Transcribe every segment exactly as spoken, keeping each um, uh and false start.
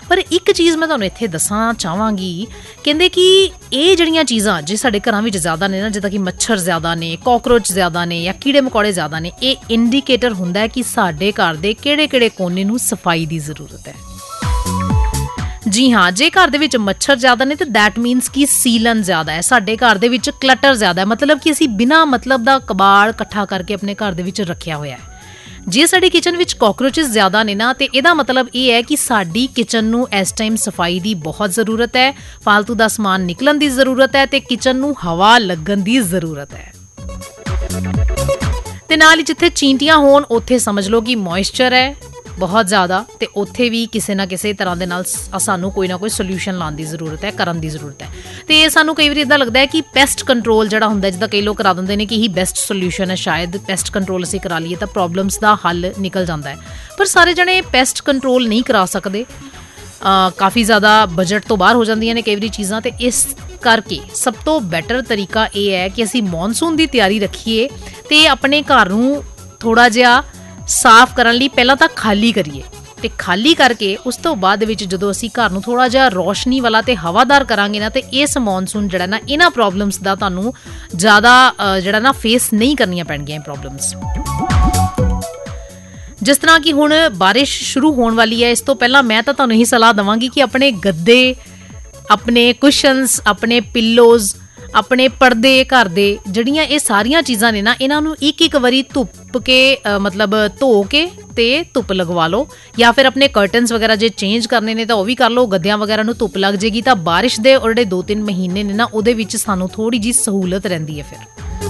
पर एक चीज़ मैं तुहानूं इत्थे दसना चाहांगी, कहंदे कि ਇਹ ਜਿਹੜੀਆਂ ਚੀਜ਼ਾਂ ਜੇ ਸਾਡੇ ਘਰਾਂ ਵਿੱਚ ਜ਼ਿਆਦਾ ਨੇ ਨਾ, ਜਿੱਦਾਂ ਕਿ ਮੱਛਰ ਜ਼ਿਆਦਾ ਨੇ, ਕਾਕਰੋਚ ਜ਼ਿਆਦਾ ਨੇ ਜਾਂ ਕੀੜੇ ਮਕੌੜੇ ਜ਼ਿਆਦਾ ਨੇ, ਇਹ ਇੰਡੀਕੇਟਰ ਹੁੰਦਾ ਹੈ ਕਿ ਸਾਡੇ ਘਰ ਦੇ ਕਿਹੜੇ ਕਿਹੜੇ ਕੋਨੇ ਨੂੰ ਸਫਾਈ ਦੀ ਜ਼ਰੂਰਤ ਹੈ। ਜੀ ਹਾਂ, ਜੇ ਘਰ ਦੇ ਵਿੱਚ ਮੱਛਰ ਜ਼ਿਆਦਾ ਨੇ ਤਾਂ ਦੈਟ ਮੀਨਸ ਕਿ ਸੀਲਨ ਜ਼ਿਆਦਾ ਹੈ, ਸਾਡੇ ਘਰ ਦੇ ਵਿੱਚ ਕਲਟਰ ਜ਼ਿਆਦਾ ਹੈ, ਮਤਲਬ ਕਿ ਅਸੀਂ ਬਿਨਾਂ ਮਤਲਬ ਦਾ ਕਬਾੜ ਇਕੱਠਾ ਕਰਕੇ ਆਪਣੇ ਘਰ ਦੇ ਵਿੱਚ ਰੱਖਿਆ ਹੋਇਆ ਹੈ। ਜੇ ਸਾਡੇ ਕਿਚਨ ਵਿੱਚ ਕਾਕਰੋਚਿਸ ਜ਼ਿਆਦਾ ਨੇ ਨਾ, ਤੇ ਇਹਦਾ ਮਤਲਬ ਇਹ ਹੈ ਕਿ ਸਾਡੀ ਕਿਚਨ ਨੂੰ ਇਸ ਟਾਈਮ ਸਫਾਈ ਦੀ ਬਹੁਤ ਜ਼ਰੂਰਤ ਹੈ, ਫਾਲਤੂ ਦਾ ਸਮਾਨ ਨਿਕਲਣ ਦੀ ਜ਼ਰੂਰਤ ਹੈ ਤੇ ਕਿਚਨ ਨੂੰ ਹਵਾ ਲੱਗਣ ਦੀ ਜ਼ਰੂਰਤ ਹੈ। ਤੇ ਨਾਲ ਹੀ ਜਿੱਥੇ ਚੀਂਟੀਆਂ ਹੋਣ ਉੱਥੇ ਸਮਝ ਲਓ ਕਿ ਮੋਇਸਚਰ ਹੈ ਬਹੁਤ ਜ਼ਿਆਦਾ, ਤੇ ਉੱਥੇ ਵੀ ਕਿਸੇ ਨਾ ਕਿਸੇ ਤਰ੍ਹਾਂ ਦੇ ਨਾਲ ਸਾਨੂੰ ਕੋਈ ਨਾ ਕੋਈ ਸੋਲਿਊਸ਼ਨ ਲਾਉਣ ਦੀ ਜ਼ਰੂਰਤ ਹੈ, ਕਰਨ ਦੀ ਜ਼ਰੂਰਤ ਹੈ। ਤੇ ਇਹ ਸਾਨੂੰ ਕਈ ਵਾਰੀ ਇੱਦਾਂ ਲੱਗਦਾ ਹੈ ਕਿ ਪੈਸਟ ਕੰਟਰੋਲ ਜਿਹੜਾ ਹੁੰਦਾ, ਜਿੱਦਾਂ ਕਈ ਲੋਕ ਕਰਾ ਦਿੰਦੇ ਨੇ ਕਿ ਇਹੀ ਬੈਸਟ ਸੋਲਿਊਸ਼ਨ ਹੈ, ਸ਼ਾਇਦ ਪੈਸਟ ਕੰਟਰੋਲ ਅਸੀਂ ਕਰਾ ਲਈਏ ਤਾਂ ਪ੍ਰੋਬਲਮਸ ਦਾ ਹੱਲ ਨਿਕਲ ਜਾਂਦਾ ਹੈ। ਪਰ ਸਾਰੇ ਜਣੇ ਪੈਸਟ ਕੰਟਰੋਲ ਨਹੀਂ ਕਰਾ ਸਕਦੇ, ਕਾਫੀ ਜ਼ਿਆਦਾ ਬਜਟ ਤੋਂ ਬਾਹਰ ਹੋ ਜਾਂਦੀਆਂ ਨੇ ਕਈ ਵਾਰੀ ਚੀਜ਼ਾਂ। ਤੇ ਇਸ ਕਰਕੇ ਸਭ ਤੋਂ ਬੈਟਰ ਤਰੀਕਾ ਇਹ ਹੈ ਕਿ ਅਸੀਂ ਮੌਨਸੂਨ ਦੀ ਤਿਆਰੀ ਰੱਖੀਏ ਤੇ ਆਪਣੇ ਘਰ ਨੂੰ ਥੋੜ੍ਹਾ ਜਿਹਾ ਸਾਫ਼ ਕਰਨ ਲਈ ਪਹਿਲਾਂ ਤਾਂ ਖਾਲੀ ਕਰੀਏ, ਤੇ ਖਾਲੀ ਕਰਕੇ ਉਸ ਤੋਂ ਬਾਅਦ ਵਿੱਚ ਜਦੋਂ ਅਸੀਂ ਘਰ ਨੂੰ ਥੋੜ੍ਹਾ ਜਿਹਾ ਰੌਸ਼ਨੀ ਵਾਲਾ ਤੇ ਹਵਾਦਾਰ ਕਰਾਂਗੇ ਨਾ, ਤੇ ਇਸ ਮੌਨਸੂਨ ਜਿਹੜਾ ਨਾ ਇਹਨਾਂ ਪ੍ਰੋਬਲਮਸ ਦਾ ਤੁਹਾਨੂੰ ਜ਼ਿਆਦਾ ਜਿਹੜਾ ਨਾ ਫੇਸ ਨਹੀਂ ਕਰਨੀਆਂ ਪੈਣਗੀਆਂ ਪ੍ਰੋਬਲਮਸ। ਜਿਸ ਤਰ੍ਹਾਂ ਕਿ ਹੁਣ ਬਾਰਿਸ਼ ਸ਼ੁਰੂ ਹੋਣ ਵਾਲੀ ਹੈ, ਇਸ ਤੋਂ ਪਹਿਲਾਂ ਮੈਂ ਤਾਂ ਤੁਹਾਨੂੰ ਇਹੀ ਸਲਾਹ ਦੇਵਾਂਗੀ ਕਿ ਆਪਣੇ ਗੱਦੇ, ਆਪਣੇ ਕੁਸ਼ਨਸ, ਆਪਣੇ ਪਿੱਲੋਜ਼, ਆਪਣੇ ਪਰਦੇ ਘਰ ਦੇ, ਜਿਹੜੀਆਂ ਇਹ ਸਾਰੀਆਂ ਚੀਜ਼ਾਂ ਨੇ ਨਾ, ਇਹਨਾਂ ਨੂੰ ਇੱਕ ਇੱਕ ਵਾਰੀ ਧੁੱਪ ਕੇ ਮਤਲਬ ਧੋ ਕੇ ਤੇ ਧੁੱਪ ਲਗਵਾ ਲਓ, ਜਾਂ ਫਿਰ ਆਪਣੇ ਕਰਟਨਸ ਵਗੈਰਾ ਜੇ ਚੇਂਜ ਕਰਨੇ ਨੇ ਤਾਂ ਉਹ ਵੀ ਕਰ ਲਓ। ਗੱਦਿਆਂ ਵਗੈਰਾ ਨੂੰ ਧੁੱਪ ਲੱਗ ਜਾਏਗੀ ਤਾਂ ਬਾਰਿਸ਼ ਦੇ ਜਿਹੜੇ ਦੋ ਤਿੰਨ ਮਹੀਨੇ ਨੇ ਨਾ, ਉਹਦੇ ਵਿੱਚ ਸਾਨੂੰ ਥੋੜ੍ਹੀ ਜਿਹੀ ਸਹੂਲਤ ਰਹਿੰਦੀ ਹੈ ਫਿਰ।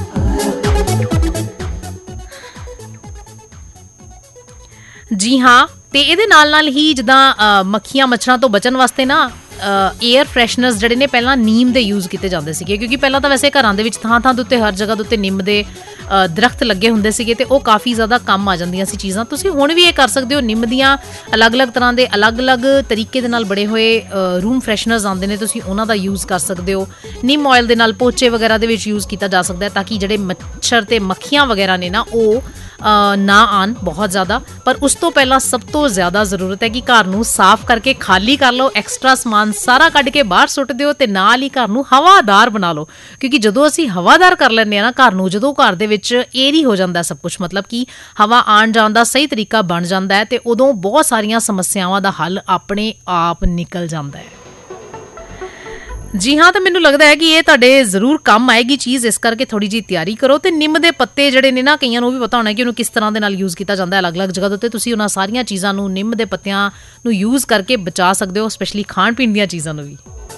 ਜੀ ਹਾਂ, ਤੇ ਇਹਦੇ ਨਾਲ ਨਾਲ ਹੀ ਜਿੱਦਾਂ ਮੱਖੀਆਂ ਮੱਛਰਾਂ ਤੋਂ ਬਚਣ ਵਾਸਤੇ ਨਾ ਏਅਰ ਫਰੈਸ਼ਨਰਸ ਜਿਹੜੇ ਨੇ ਪਹਿਲਾਂ ਨੀਮ ਦੇ ਯੂਜ਼ ਕੀਤੇ ਜਾਂਦੇ ਸੀਗੇ, ਕਿਉਂਕਿ ਪਹਿਲਾਂ ਤਾਂ ਵੈਸੇ ਘਰਾਂ ਦੇ ਵਿੱਚ ਥਾਂ ਥਾਂ ਦੇ ਉੱਤੇ ਹਰ ਜਗ੍ਹਾ ਦੇ ਉੱਤੇ ਨਿੰਮ ਦੇ ਦਰਖਤ ਲੱਗੇ ਹੁੰਦੇ ਸੀਗੇ, ਤੇ ਉਹ ਕਾਫੀ ਜ਼ਿਆਦਾ ਕੰਮ ਆ ਜਾਂਦੀਆਂ ਸੀ ਚੀਜ਼ਾਂ। ਤੁਸੀਂ ਹੁਣ ਵੀ ਇਹ ਕਰ ਸਕਦੇ ਹੋ, ਨਿੰਮ ਦੀਆਂ ਅਲੱਗ-ਅਲੱਗ ਤਰ੍ਹਾਂ ਦੇ ਅਲੱਗ-ਅਲੱਗ ਤਰੀਕੇ ਦੇ ਨਾਲ ਬਣੇ ਹੋਏ ਰੂਮ ਫਰੈਸ਼ਨਰਸ ਆਉਂਦੇ ਨੇ, ਤੁਸੀਂ ਉਹਨਾਂ ਦਾ ਯੂਜ਼ ਕਰ ਸਕਦੇ ਹੋ। ਨਿੰਮ ਆਇਲ ਦੇ ਨਾਲ ਪੋਚੇ ਵਗੈਰਾ ਦੇ ਵਿੱਚ ਯੂਜ਼ ਕੀਤਾ ਜਾ ਸਕਦਾ ਹੈ, ਤਾਂ ਕਿ ਜਿਹੜੇ ਮੱਛਰ ਤੇ ਮੱਖੀਆਂ ਵਗੈਰਾ ਨੇ ਨਾ ਉਹ ਨਾ ਆਉਣ ਬਹੁਤ ਜ਼ਿਆਦਾ। ਪਰ ਉਸ ਤੋਂ ਪਹਿਲਾਂ ਸਭ ਤੋਂ ਜ਼ਿਆਦਾ ਜ਼ਰੂਰਤ ਹੈ ਕਿ ਘਰ ਨੂੰ ਸਾਫ਼ ਕਰਕੇ ਖਾਲੀ ਕਰ ਲਓ, ਐਕਸਟਰਾ ਸਮਾਨ ਸਾਰਾ ਕੱਢ ਕੇ ਬਾਹਰ ਸੁੱਟ ਦਿਓ, ਤੇ ਨਾਲ ਹੀ ਘਰ ਨੂੰ ਹਵਾਦਾਰ ਬਣਾ ਲਓ, ਕਿਉਂਕਿ ਜਦੋਂ ਅਸੀਂ ਹਵਾਦਾਰ ਕਰ ਲੈਂਦੇ ਹਾਂ ਨਾ ਘਰ ਨੂੰ, ਜਦੋਂ ਘਰ ਦੇ ਵਿੱਚ ਏਅਰੀ ਹੋ ਜਾਂਦਾ ਸਭ ਕੁਛ, ਮਤਲਬ ਕਿ ਹਵਾ ਆਉਣ ਜਾਣ ਦਾ ਸਹੀ ਤਰੀਕਾ ਬਣ ਜਾਂਦਾ ਹੈ, ਤੇ ਉਦੋਂ ਬਹੁਤ ਸਾਰੀਆਂ ਸਮੱਸਿਆਵਾਂ ਦਾ ਹੱਲ ਆਪਣੇ ਆਪ ਨਿਕਲ ਜਾਂਦਾ ਹੈ। ਜੀ ਹਾਂ, ਤਾਂ ਮੈਨੂੰ ਲੱਗਦਾ ਹੈ ਕਿ ਇਹ ਤੁਹਾਡੇ ਜ਼ਰੂਰ ਕੰਮ ਆਏਗੀ ਚੀਜ਼, ਇਸ ਕਰਕੇ ਥੋੜ੍ਹੀ ਜਿਹੀ ਤਿਆਰੀ ਕਰੋ। ਤੇ ਨਿੰਮ ਦੇ ਪੱਤੇ ਜਿਹੜੇ ਨੇ ਨਾ, ਕਈਆਂ ਨੂੰ ਵੀ ਪਤਾ ਹੋਣਾ ਕਿ ਉਹਨੂੰ ਕਿਸ ਤਰ੍ਹਾਂ ਦੇ ਨਾਲ ਯੂਜ਼ ਕੀਤਾ ਜਾਂਦਾ ਹੈ ਅਲੱਗ-ਅਲੱਗ ਜਗ੍ਹਾ ਦੇ ਉੱਤੇ। ਤੁਸੀਂ ਉਹਨਾਂ ਸਾਰੀਆਂ ਚੀਜ਼ਾਂ ਨੂੰ, ਨਿੰਮ ਦੇ ਪੱਤਿਆਂ ਨੂੰ ਯੂਜ਼ ਕਰਕੇ ਬਚਾ ਸਕਦੇ ਹੋ, ਸਪੈਸ਼ਲੀ ਖਾਣ ਪੀਣ ਦੀਆਂ ਚੀਜ਼ਾਂ ਨੂੰ ਵੀ।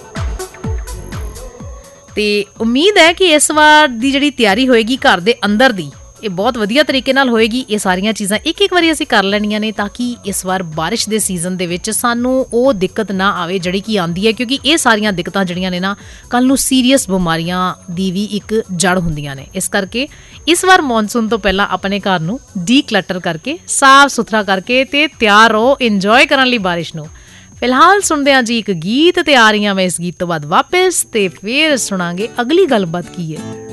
ਤੇ ਉਮੀਦ ਹੈ ਕਿ ਇਸ ਵਾਰ ਦੀ ਜਿਹੜੀ ਤਿਆਰੀ ਹੋਏਗੀ ਘਰ ਦੇ ਅੰਦਰ ਦੀ, ਇਹ ਬਹੁਤ ਵਧੀਆ ਤਰੀਕੇ ਨਾਲ ਹੋਏਗੀ। ਇਹ ਸਾਰੀਆਂ ਚੀਜ਼ਾਂ ਇੱਕ ਇੱਕ ਵਾਰੀ ਅਸੀਂ ਕਰ ਲੈਣੀਆਂ ਨੇ, ਤਾਂ ਕਿ ਇਸ ਵਾਰ ਬਾਰਿਸ਼ ਦੇ ਸੀਜ਼ਨ ਦੇ ਵਿੱਚ ਸਾਨੂੰ ਉਹ ਦਿੱਕਤ ਨਾ ਆਵੇ ਜਿਹੜੀ ਕਿ ਆਉਂਦੀ ਹੈ, ਕਿਉਂਕਿ ਇਹ ਸਾਰੀਆਂ ਦਿੱਕਤਾਂ ਜਿਹੜੀਆਂ ਨੇ ਨਾ, ਕੱਲ੍ਹ ਨੂੰ ਸੀਰੀਅਸ ਬਿਮਾਰੀਆਂ ਦੀ ਵੀ ਇੱਕ ਜੜ ਹੁੰਦੀਆਂ ਨੇ। ਇਸ ਕਰਕੇ ਇਸ ਵਾਰ ਮੌਨਸੂਨ ਤੋਂ ਪਹਿਲਾਂ ਆਪਣੇ ਘਰ ਨੂੰ ਡੀਕਲਟਰ ਕਰਕੇ, ਸਾਫ਼ ਸੁਥਰਾ ਕਰਕੇ ਤੇ ਤਿਆਰ ਰਹੋ ਇੰਜੋਏ ਕਰਨ ਲਈ ਬਾਰਿਸ਼ ਨੂੰ। ਫਿਲਹਾਲ ਸੁਣਦੇ ਹਾਂ ਜੀ ਇੱਕ ਗੀਤ, ਤੇ ਆ ਰਹੀ ਹਾਂ ਮੈਂ ਇਸ ਗੀਤ ਤੋਂ ਬਾਅਦ ਵਾਪਿਸ, ਤੇ ਫਿਰ ਸੁਣਾਂਗੇ ਅਗਲੀ ਗੱਲਬਾਤ ਕੀ ਹੈ।